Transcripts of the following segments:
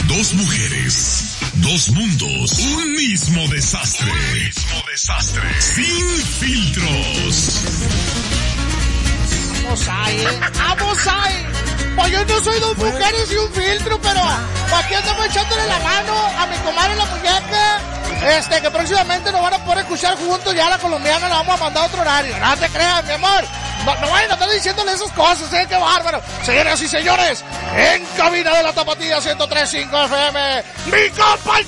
Dos mujeres, dos mundos, un mismo desastre. Sin filtros. Vamos ahí. Pues yo no soy dos mujeres y un filtro, pero aquí andamos echándole la mano a mi comadre la muñeca. Que próximamente nos van a poder escuchar juntos. Ya a la colombiana la vamos a mandar a otro horario. No te creas, mi amor. No vayan a estar diciéndole esas cosas, qué bárbaro. Señoras y señores, en cabina de la Tapatía 103.5 FM, mi compa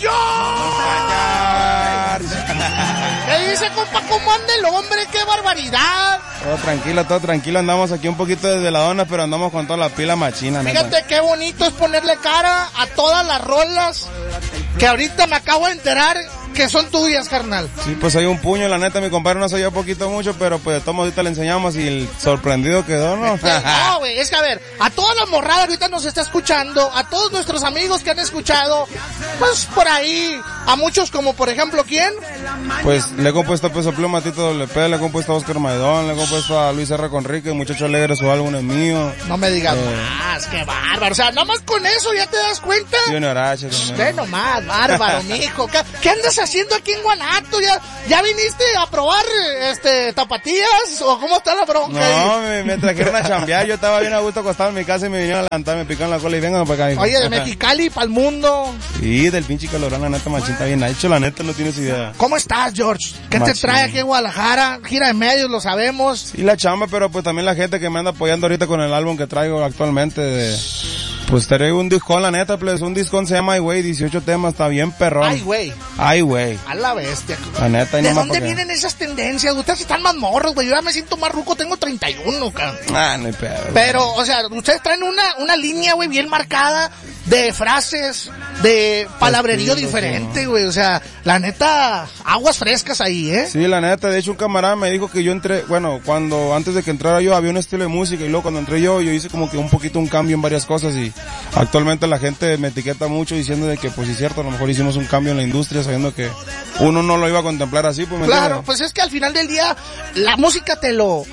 ¿qué dice, compa? ¿Cómo anda el hombre? ¡Qué barbaridad! Todo tranquilo, andamos aquí un poquito desde la dona, pero andamos con toda la pila machina. Fíjate neta. Qué bonito es ponerle cara a todas las rolas que ahorita me acabo de enterar que son tuyas, carnal. Sí, pues hay un puño, la neta, mi compadre no sabía poquito mucho, pero pues de todos modos ahorita le enseñamos y el sorprendido quedó, ¿no? No, güey, es que a ver, a toda la morrada que ahorita nos está escuchando, a todos nuestros amigos que han escuchado, pues por ahí, a muchos como por ejemplo, ¿quién? Pues le he compuesto a Peso Pluma, a Tito WP, le he compuesto a Oscar Maidón, le he compuesto a Luis R. Conrique, Muchacho Alegre, su álbum es mío. No me digas más, qué bárbaro, o sea, nomás con eso ya te das cuenta. Junior H también. Usted nomás, bárbaro, mijo. ¿Qué andas haciendo aquí en Guanato? ¿Ya viniste a probar tapatías? ¿O cómo está la bronca? No, me trajeron a chambear. Yo estaba bien a gusto acostado en mi casa y me vinieron a levantar, me picaron la cola y vengan para acá. Oye, de Mexicali para el mundo. Sí, del pinche calorón, la neta, machín, está bien hecho, la neta, no tienes idea. ¿Cómo estás, George? ¿Qué machín. Te trae aquí en Guadalajara? Gira de medios, lo sabemos. Sí, la chamba, pero pues también la gente que me anda apoyando ahorita con el álbum que traigo actualmente pues traigo un discón, la neta, pues un discón se llama Ay, güey, 18 temas, está bien perrón. Ay, güey. Ay, güey. A la bestia. La neta, y ¿De dónde vienen esas tendencias? Ustedes están más morros, güey. Yo ya me siento más ruco, tengo 31, cabrón. No hay pedo. Pero, o sea, ustedes traen una línea, güey, bien marcada de frases, de palabrerío diferente, güey. O sea, la neta, aguas frescas ahí, ¿eh? Sí, la neta, de hecho un camarada me dijo que yo entré, bueno, antes de que entrara yo había un estilo de música y luego cuando entré yo hice como que un poquito un cambio en varias cosas y actualmente la gente me etiqueta mucho diciendo de que pues sí es cierto, a lo mejor hicimos un cambio en la industria sabiendo que uno no lo iba a contemplar así, pues. Claro, pues es que al final del día la música te lo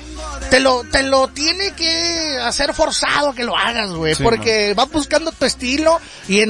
tiene que hacer forzado que lo hagas, güey, sí, porque vas buscando tu estilo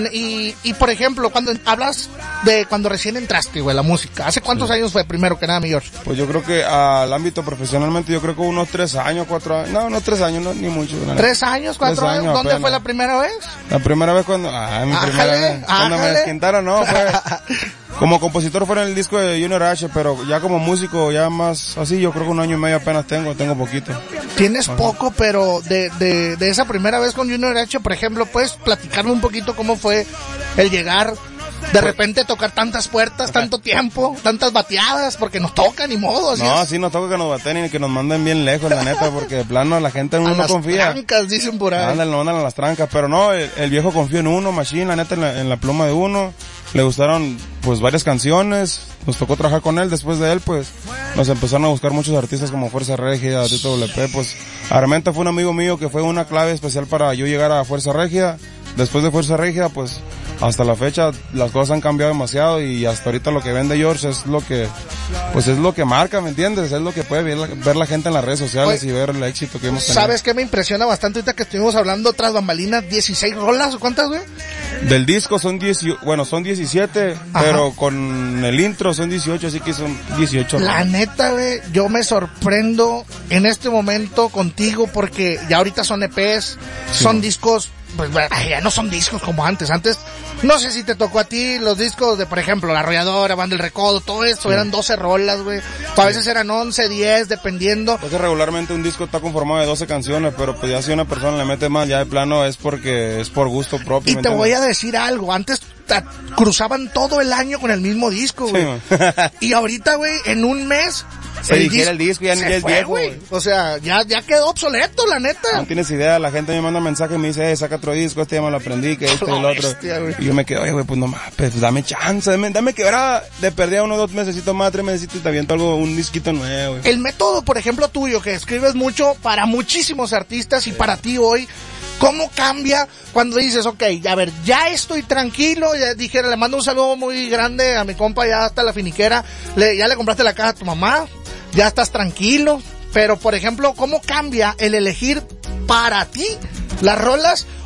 y por ejemplo, cuando hablas de cuando recién entraste, güey, la música, ¿hace cuántos años fue primero que nada, mi George? Pues yo creo que al ámbito profesionalmente, yo creo que unos 3 años, 4 años, no 3 años, no, ni mucho. 3 años, 4 años, ¿dónde apenas fue la primera vez? La primera vez cuando, cuando me desquintaron, no, fue... Como compositor fue en el disco de Junior H, pero ya como músico, ya más así, yo creo que 1 año y medio apenas tengo poquito. Tienes poco, pero de esa primera vez con Junior H, por ejemplo, ¿puedes platicarme un poquito cómo fue el llegar, de repente tocar tantas puertas, tanto tiempo, tantas bateadas, porque nos toca, ni modo? No, sí nos toca que nos baten y que nos manden bien lejos, la neta, porque de plano la gente en uno no confía. A las trancas, dicen por ahí. Andan a las trancas, pero no, el viejo confió en uno, machine, la neta, en la pluma de uno. Le gustaron pues varias canciones, nos tocó trabajar con él, después de él pues nos empezaron a buscar muchos artistas como Fuerza Regia, Tito WP, pues Armenta fue un amigo mío que fue una clave especial para yo llegar a Fuerza Regia. Después de Fuerza Regia pues hasta la fecha las cosas han cambiado demasiado y hasta ahorita lo que vende George es lo que pues es lo que marca, ¿me entiendes? Es lo que puede ver la gente en las redes sociales. Oye, y ver el éxito que hemos tenido. ¿Sabes qué me impresiona bastante ahorita que estuvimos hablando tras bambalinas? 16 rolas, ¿o cuántas, güey? Del disco son 17, ajá, pero con el intro son 18, así que son 18. La neta, güey, yo me sorprendo en este momento contigo porque ya ahorita son EPs, sí, son discos, pues ya no son discos como antes. Antes, no sé si te tocó a ti los discos de, por ejemplo, La Arrolladora, Banda del Recodo, todo esto, sí, eran 12 rolas, güey. A veces eran 11, 10, dependiendo. Pues regularmente un disco está conformado de 12 canciones, pero pues ya si una persona le mete más, ya de plano es porque es por gusto propio. Y te voy a decir algo, antes cruzaban todo el año con el mismo disco, güey. Sí, y ahorita, güey, en un mes se dijera el disco, ya es viejo, güey. O sea, ya quedó obsoleto, la neta. No tienes idea, la gente me manda mensajes y me dice, saca otro disco, este ya me lo aprendí, que este y el otro. Hostia, y yo me quedo, oye, güey, pues no más, pues dame chance, dame que ahora de perdida 1 o 2 mesecitos más, 3 mesecitos y te aviento un disquito nuevo, güey. El método, por ejemplo, tuyo, que escribes mucho para muchísimos artistas y para ti hoy, ¿cómo cambia cuando dices, ok, a ver, ya estoy tranquilo? Ya dijera, le mando un saludo muy grande a mi compa, ya hasta la finiquera, ya le compraste la caja a tu mamá, ya estás tranquilo, pero por ejemplo, ¿cómo cambia el elegir para ti las rolas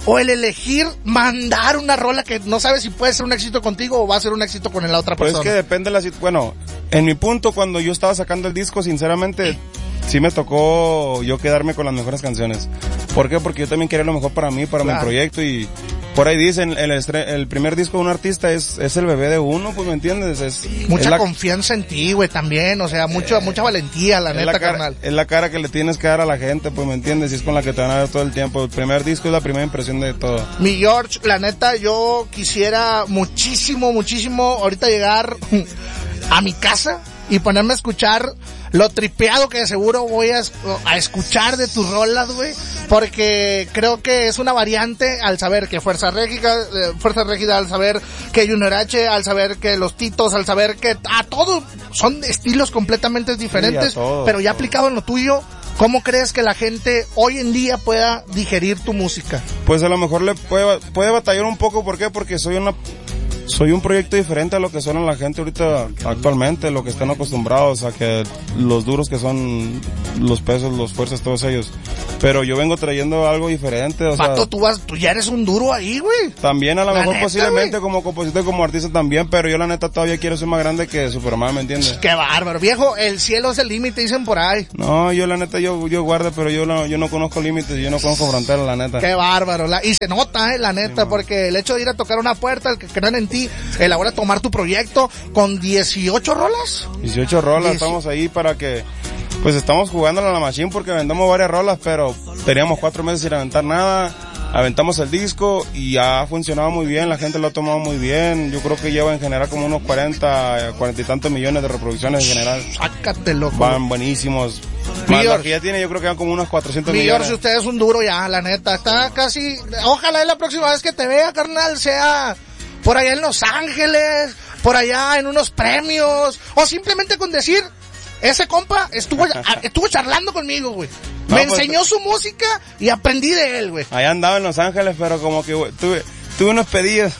o el elegir mandar una rola que no sabes si puede ser un éxito contigo o va a ser un éxito con la otra persona? Pues es que depende de bueno, en mi punto, cuando yo estaba sacando el disco, sinceramente, sí me tocó yo quedarme con las mejores canciones. ¿Por qué? Porque yo también quería lo mejor para mí, para mi proyecto, y por ahí dicen, el primer disco de un artista es el bebé de uno, pues, ¿me entiendes? Mucha confianza en ti, güey, también, o sea, mucha valentía, la neta, carnal. Es la cara que le tienes que dar a la gente, pues, ¿me entiendes? Y es con la que te van a ver todo el tiempo. El primer disco es la primera impresión de todo. Mi George, la neta, yo quisiera muchísimo, ahorita llegar a mi casa y ponerme a escuchar lo tripeado que de seguro voy a escuchar de tus rolas, güey, porque creo que es una variante al saber que Fuerza Régida, al saber que Junior H, al saber que Los Titos, al saber que a todos son estilos completamente diferentes, sí, pero ya aplicado en lo tuyo. ¿Cómo crees que la gente hoy en día pueda digerir tu música? Pues a lo mejor le puede batallar un poco, ¿por qué? Porque soy un proyecto diferente a lo que suena la gente ahorita actualmente, lo que están acostumbrados a que los duros que son los pesos, los fuerzas, todos ellos. Pero yo vengo trayendo algo diferente, o Pato, sea... tú ya eres un duro ahí, güey. También a lo mejor neta, posiblemente, güey, como compositor, como artista también, pero yo la neta todavía quiero ser más grande que Superman, ¿me entiendes? Qué bárbaro, viejo, el cielo es el límite, dicen por ahí. No, yo la neta, yo guardo, pero yo no conozco límites, yo no conozco fronteras, la neta. Qué bárbaro, y se nota, la neta, sí, porque el hecho de ir a tocar una puerta, el que crean en ti, el ahora tomar tu proyecto con 18 rolas. 18 rolas, estamos ahí para que, pues estamos jugando a la machine porque vendemos varias rolas, pero teníamos 4 meses sin aventar nada, aventamos el disco y ha funcionado muy bien, la gente lo ha tomado muy bien, yo creo que lleva en general como unos 40 y tantos millones de reproducciones en general. Sácate, loco. Van buenísimos. Más lo que ya tiene, yo creo que van como unos 400 millones. Si usted es un duro ya, la neta, está casi, ojalá la próxima vez que te vea, carnal, sea por allá en Los Ángeles, por allá en unos premios, o simplemente con decir, ese compa estuvo charlando conmigo, güey. Me enseñó su música y aprendí de él, güey. Allá andaba en Los Ángeles, pero como que tuve unos pedidos.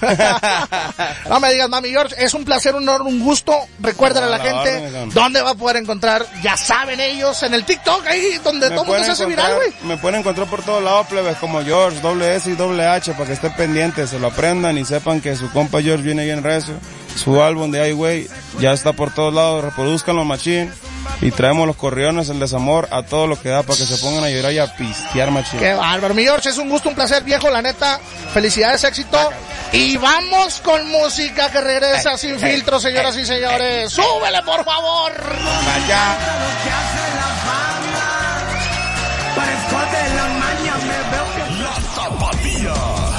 No me digas, mami George, es un placer, un honor, un gusto. Recuérdale a la gente dónde va a poder encontrar, ya saben ellos, en el TikTok, ahí donde todo el mundo se hace viral, güey. Me pueden encontrar por todos lados, plebes, como George, S y H, para que estén pendientes, se lo aprendan y sepan que su compa George viene bien recio. Su álbum de Ay Güey ya está por todos lados, reproduzcanlo machín. Y traemos los corriones, el desamor, a todo lo que da para que se pongan a llorar y a pistear, machín. Qué bárbaro, mi George, es un gusto, un placer, viejo, la neta. Felicidades, éxito. Y vamos con música que regresa sin filtro, señoras y señores. ¡Súbele, por favor! Vaya. La Tapatía.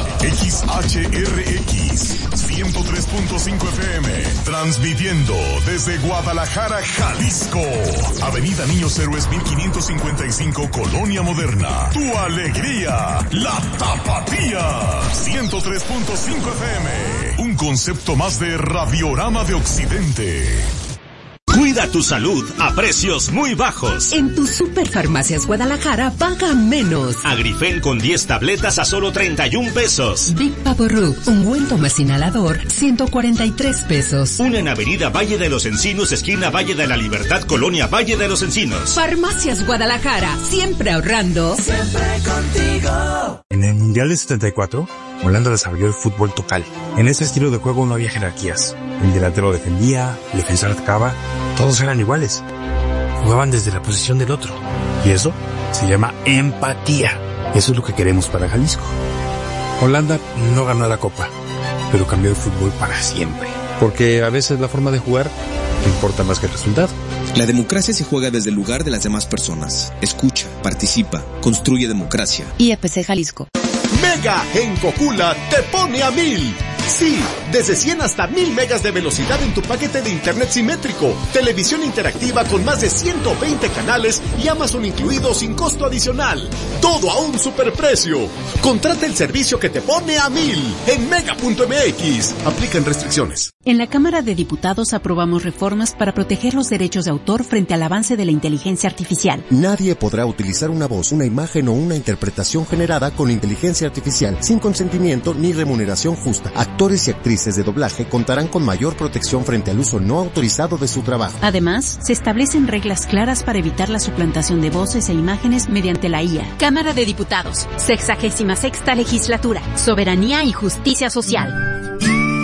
XHRX 103.5 FM, transmitiendo desde Guadalajara, Jalisco. Avenida Niños Héroes 1555, Colonia Moderna. Tu alegría, La Tapatía. 103.5 FM, un concepto más de Radiorama de Occidente. Cuida tu salud a precios muy bajos. En tu Superfarmacias Guadalajara paga menos. Agrifen con 10 tabletas a solo 31 pesos. Big Pavorub, ungüento más inhalador, 143 pesos. Una en Avenida Valle de los Encinos, esquina Valle de la Libertad, Colonia Valle de los Encinos. Farmacias Guadalajara, siempre ahorrando. Siempre contigo. En el Mundial de 74, Holanda desarrolló el fútbol total. En ese estilo de juego no había jerarquías. El delantero defendía, el defensor atacaba, todos eran iguales. Jugaban desde la posición del otro. Y eso se llama empatía. Eso es lo que queremos para Jalisco. Holanda no ganó la Copa, pero cambió el fútbol para siempre. Porque a veces la forma de jugar importa más que el resultado. La democracia se juega desde el lugar de las demás personas. Escucha, participa, construye democracia. IEPC Jalisco. Mega en Cocula te pone a 1000. Sí, desde 100 hasta 1000 megas de velocidad en tu paquete de internet simétrico, televisión interactiva con más de 120 canales y Amazon incluido sin costo adicional. Todo a un superprecio. Contrata el servicio que te pone a 1000 en mega.mx. Aplican restricciones. En la Cámara de Diputados aprobamos reformas para proteger los derechos de autor frente al avance de la inteligencia artificial. Nadie podrá utilizar una voz, una imagen o una interpretación generada con inteligencia artificial sin consentimiento ni remuneración justa, a actores y actrices de doblaje contarán con mayor protección frente al uso no autorizado de su trabajo. Además, se establecen reglas claras para evitar la suplantación de voces e imágenes mediante la IA. Cámara de Diputados, 66ª Legislatura, Soberanía y Justicia Social.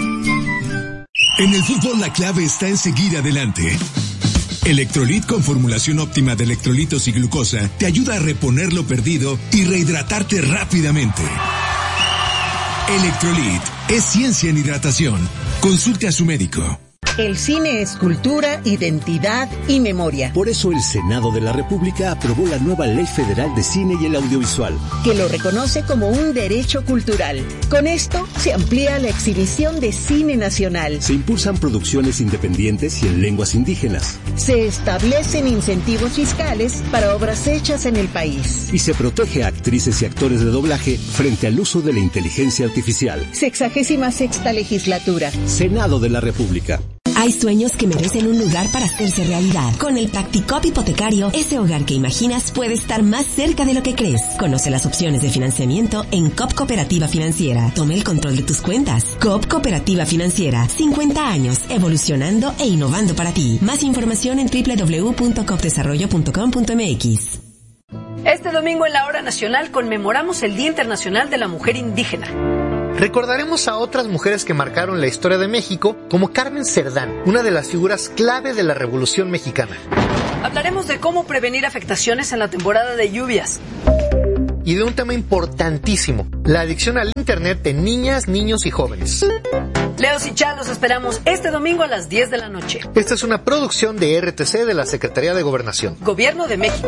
En el fútbol la clave está en seguir adelante. Electrolit con formulación óptima de electrolitos y glucosa te ayuda a reponer lo perdido y rehidratarte rápidamente. Electrolit es ciencia en hidratación. Consulte a su médico. El cine es cultura, identidad y memoria. Por eso el Senado de la República aprobó la nueva Ley Federal de Cine y el Audiovisual, que lo reconoce como un derecho cultural. Con esto se amplía la exhibición de cine nacional. Se impulsan producciones independientes y en lenguas indígenas. Se establecen incentivos fiscales para obras hechas en el país. Y se protege a actrices y actores de doblaje frente al uso de la inteligencia artificial. 66ª Legislatura. Senado de la República. Hay sueños que merecen un lugar para hacerse realidad. Con el Practicop hipotecario, ese hogar que imaginas puede estar más cerca de lo que crees. Conoce las opciones de financiamiento en COP Cooperativa Financiera. Tome el control de tus cuentas. COP Cooperativa Financiera. 50 años, evolucionando e innovando para ti. Más información en www.copdesarrollo.com.mx. Este domingo en la Hora Nacional conmemoramos el Día Internacional de la Mujer Indígena. Recordaremos a otras mujeres que marcaron la historia de México, como Carmen Cerdán, una de las figuras clave de la Revolución Mexicana. Hablaremos de cómo prevenir afectaciones en la temporada de lluvias. Y de un tema importantísimo, la adicción al Internet de niñas, niños y jóvenes. Leos y Chá, los esperamos este domingo a las 10 de la noche. Esta es una producción de RTC de la Secretaría de Gobernación. Gobierno de México.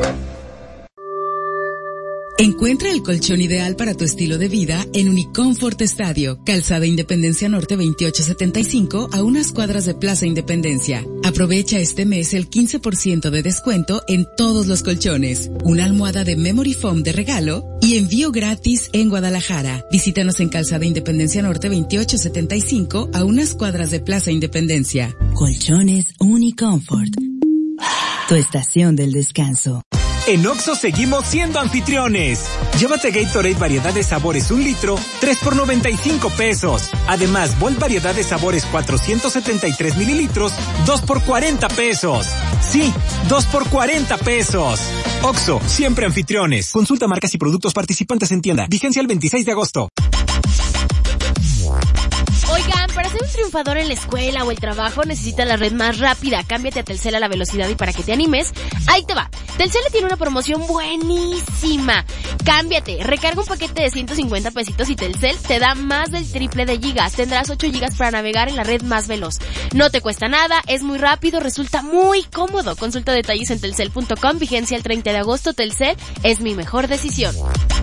Encuentra el colchón ideal para tu estilo de vida en Unicomfort Estadio, Calzada Independencia Norte 2875, a unas cuadras de Plaza Independencia. Aprovecha este mes el 15% de descuento en todos los colchones, una almohada de Memory Foam de regalo y envío gratis en Guadalajara. Visítanos en Calzada Independencia Norte 2875, a unas cuadras de Plaza Independencia. Colchones Unicomfort, tu estación del descanso. En Oxxo seguimos siendo anfitriones. Llévate Gatorade variedad de sabores 1 litro, 3 por 95 pesos. Además, Volt variedad de sabores 473 mililitros, 2 por 40 pesos. Sí, 2 por 40 pesos. Oxxo, siempre anfitriones. Consulta marcas y productos participantes en tienda. Vigencia el 26 de agosto. Oigan, para ser un triunfador en la escuela o el trabajo necesitas la red más rápida. Cámbiate a Telcel a la velocidad y para que te animes, ahí te va. Telcel tiene una promoción buenísima. Cámbiate, recarga un paquete de 150 pesitos y Telcel te da más del triple de gigas. Tendrás 8 gigas para navegar en la red más veloz. No te cuesta nada, es muy rápido, resulta muy cómodo. Consulta detalles en telcel.com, vigencia el 30 de agosto. Telcel es mi mejor decisión.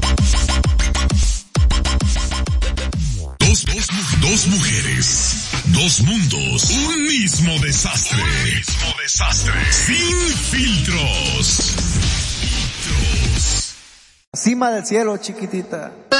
Dos mujeres, dos mundos, un mismo desastre. Sin filtros. Cima del cielo, chiquitita.